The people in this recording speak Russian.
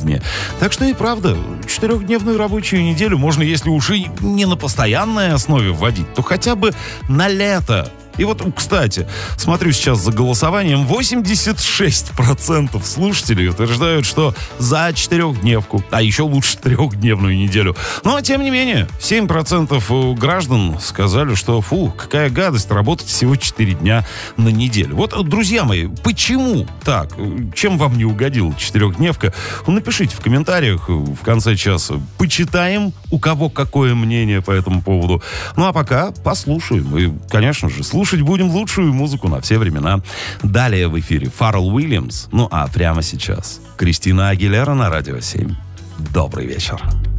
жизни. Так что и правда, 4-дневную рабочую неделю можно, если уж и не на постоянной основе вводить, то хотя бы на лето. И вот, кстати, смотрю сейчас за голосованием, 86% слушателей утверждают, что за 4-дневку, а еще лучше 3-дневную неделю. Но, тем не менее, 7% граждан сказали, что, какая гадость, работать всего 4 дня на неделю. Вот, друзья мои, почему так? Чем вам не угодила 4-дневка? Напишите в комментариях в конце часа. Почитаем, у кого какое мнение по этому поводу. Ну, а пока послушаем. И, конечно же, слушать будем лучшую музыку на все времена. Далее в эфире Фаррелл Уильямс. Ну а прямо сейчас Кристина Агилера на Радио 7. Добрый вечер.